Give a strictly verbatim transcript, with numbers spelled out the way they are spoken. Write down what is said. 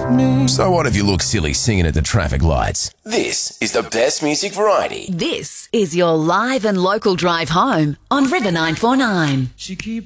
So what if you look silly singing at the traffic lights? This is the best music variety. This is your live and local drive home on River nine four nine. She keep